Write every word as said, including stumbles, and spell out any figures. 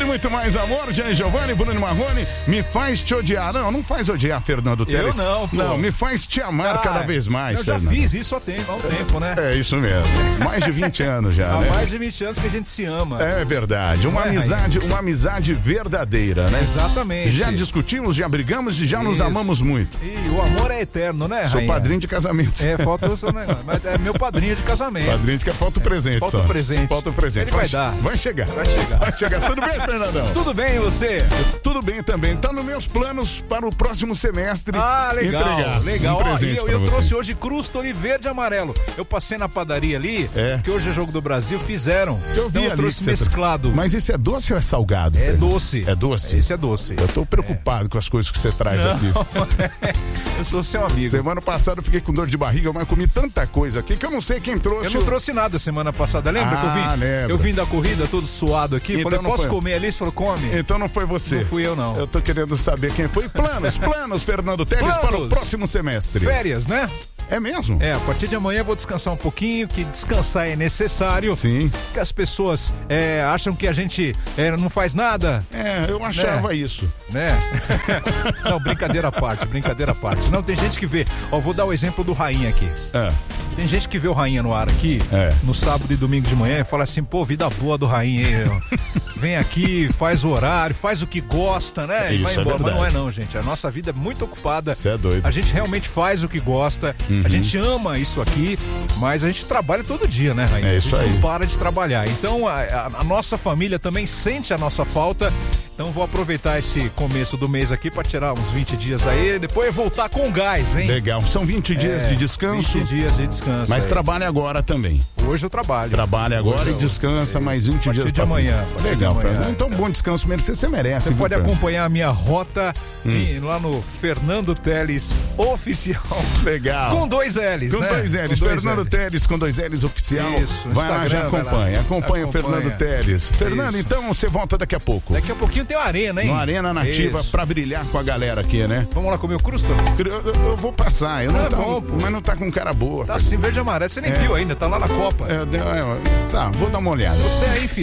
muito mais amor, Gian Giovanni, Bruno Marrone, me faz te odiar. Não, não faz odiar, Fernando Teles. Eu não, pô. Não, me faz te amar ah, cada vez mais, Eu já Fernando. fiz isso há tempo, há um tempo, né? É, isso mesmo. Mais de vinte anos já, há né? Há mais de vinte anos que a gente se ama. É verdade. Uma é, amizade, uma amizade verdadeira, né? Exatamente. Já discutimos, já brigamos e já isso. nos amamos muito. E o amor é eterno, né, Sou rainha? padrinho de casamento. É, falta o seu negócio. Mas é meu padrinho de casamento. Padrinho de que falta o presente, Falta só. o presente. Falta o presente. Ele vai, vai dar. Vai chegar. Vai chegar. Vai chegar. Tudo bem, Fernandão? Tudo bem, e você? Tudo bem também. Tá nos meus planos para o próximo semestre. Ah, legal. Entregar legal. Um presente Ó, eu eu você. trouxe hoje crustoli verde e amarelo. Eu passei na padaria ali, é. que hoje é Jogo do Brasil, fizeram. Eu vi então eu ali trouxe mesclado. Tra... Mas isso é doce ou é salgado? É Fernando? doce. É doce? Esse é doce. Eu tô preocupado é. com as coisas que você traz Não, aqui. Eu sou seu amigo. Semana passada eu fiquei com dor de barriga, mas comi tanta coisa aqui que eu não sei quem trouxe. Eu não o... trouxe nada semana passada, lembra ah, que eu vim? Lembra. Eu vim da corrida todo suado aqui, então falei, posso foi... comer ali? Você falou, come. Então não foi você. Não fui eu, não. Eu tô querendo saber quem foi. Planos, planos, Fernando Teles, para o próximo semestre. Férias, né? É mesmo? É, a partir de amanhã eu vou descansar um pouquinho, que descansar é necessário. Sim. Que as pessoas é, acham que a gente é, não faz nada. É, eu achava né? isso. Né? Não, brincadeira à parte, brincadeira à parte. Não, tem gente que vê. Ó, vou dar o exemplo do Rainha aqui. É. Tem gente que vê o Rainha no ar aqui, é. no sábado e domingo de manhã, e fala assim, pô, vida boa do Rainha, hein? Vem aqui, faz o horário, faz o que gosta, né? E isso vai embora. É Mas não é não, gente. A nossa vida é muito ocupada. Você é doido. A gente realmente faz o que gosta, uhum. a gente ama isso aqui, mas a gente trabalha todo dia, né, Rainha? É isso a gente aí. não para de trabalhar. Então, a, a, a nossa família também sente a nossa falta. Então vou aproveitar esse começo do mês aqui para tirar uns vinte dias aí, depois voltar com gás, hein? Legal. São vinte dias é, de descanso. vinte dias de descanso. Mas é. trabalha agora também. Hoje eu trabalho. Trabalha agora Hoje e descansa eu, mais vinte a dias de amanhã. Legal, de amanhã. Fernando. Então bom descanso mesmo, você, você merece. Você viu, pode Fernando? acompanhar a minha rota hum. em, lá no Fernando Teles Oficial. Legal. Com dois L's, Com né? dois L's. Com dois Fernando L's. Teles com dois L's Oficial. Isso. Vai lá, já acompanha. Acompanha o Fernando Teles. Fernando, Isso. então você volta daqui a pouco. Daqui a pouquinho tem a Arena, hein? No Arena Nativa Isso. pra brilhar com a galera aqui, né? Vamos lá comer o crusto? Eu, eu, eu vou passar, eu não, não tá, é bom, mas não tá com cara boa. Tá assim, verde e amarelo. Você nem é. viu ainda, tá lá na Copa. É, é, tá, vou dar uma olhada. Você aí, filho.